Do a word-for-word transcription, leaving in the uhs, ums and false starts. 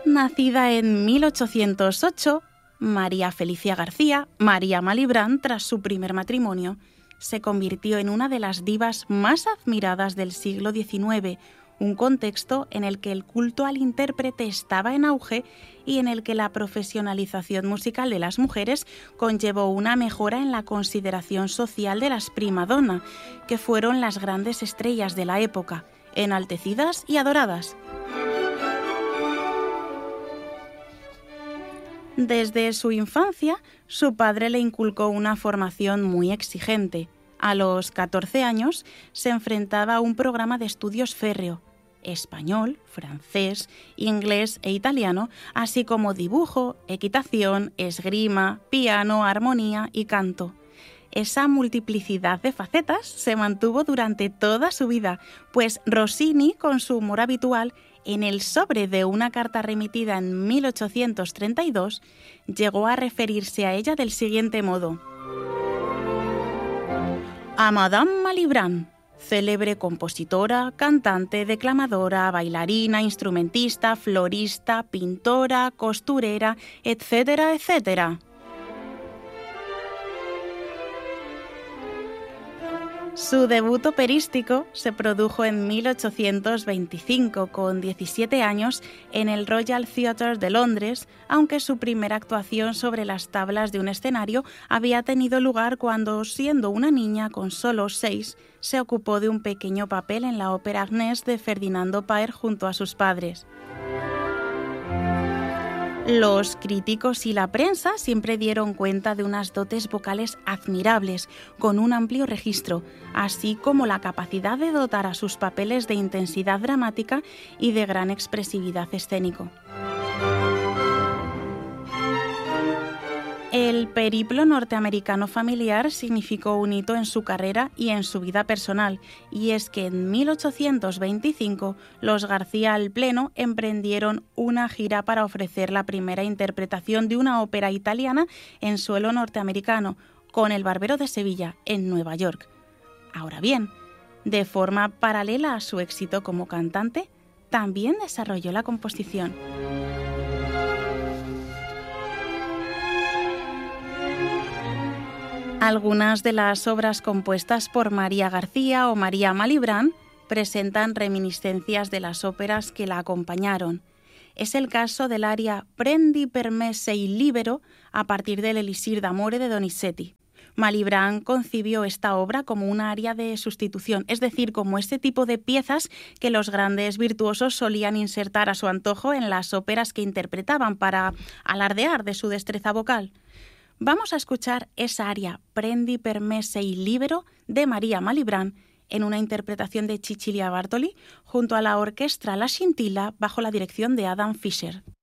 Nacida en mil ochocientos ocho, María Felicia García, María Malibran, tras su primer matrimonio, se convirtió en una de las divas más admiradas del siglo diecinueve, un contexto en el que el culto al intérprete estaba en auge y en el que la profesionalización musical de las mujeres conllevó una mejora en la consideración social de las prima donna, que fueron las grandes estrellas de la época, enaltecidas y adoradas. Desde su infancia, su padre le inculcó una formación muy exigente. A los catorce años se enfrentaba a un programa de estudios férreo: español, francés, inglés e italiano, así como dibujo, equitación, esgrima, piano, armonía y canto. Esa multiplicidad de facetas se mantuvo durante toda su vida, pues Rossini, con su humor habitual, en el sobre de una carta remitida en mil ochocientos treinta y dos, llegó a referirse a ella del siguiente modo: a Madame Malibran, célebre compositora, cantante, declamadora, bailarina, instrumentista, florista, pintora, costurera, etcétera, etcétera. Su debut operístico se produjo en mil ochocientos veinticinco, con diecisiete años, en el Royal Theatre de Londres, aunque su primera actuación sobre las tablas de un escenario había tenido lugar cuando, siendo una niña con solo seis, se ocupó de un pequeño papel en la ópera Agnès de Ferdinando Paer junto a sus padres. Los críticos y la prensa siempre dieron cuenta de unas dotes vocales admirables, con un amplio registro, así como la capacidad de dotar a sus papeles de intensidad dramática y de gran expresividad escénico. El periplo norteamericano familiar significó un hito en su carrera y en su vida personal, y es que en mil ochocientos veinticinco los García al Pleno emprendieron una gira para ofrecer la primera interpretación de una ópera italiana en suelo norteamericano, con El Barbero de Sevilla, en Nueva York. Ahora bien, de forma paralela a su éxito como cantante, también desarrolló la composición. Algunas de las obras compuestas por María García o María Malibran presentan reminiscencias de las óperas que la acompañaron. Es el caso del aria Prendi per me sei libero, a partir del Elisir d'amore de Donizetti. Malibran concibió esta obra como una aria de sustitución, es decir, como este tipo de piezas que los grandes virtuosos solían insertar a su antojo en las óperas que interpretaban para alardear de su destreza vocal. Vamos a escuchar esa aria Prendi per me sei libero de María Malibran en una interpretación de Cecilia Bartoli junto a la orquestra La Scintilla bajo la dirección de Adam Fischer.